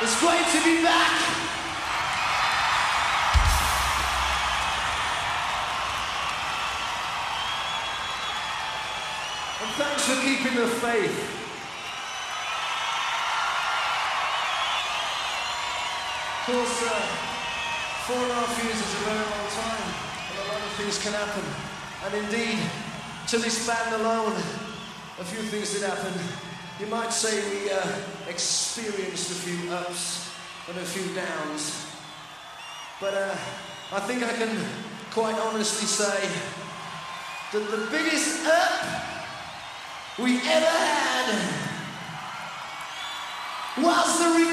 It's great to be back. And thanks for keeping the faith. Of course, 4.5 years is a very long time, and a lot of things can happen. And indeed, to this band alone, a few things did happen. You might say we experienced a few ups and a few downs. But I think I can quite honestly say that the biggest up we ever had was the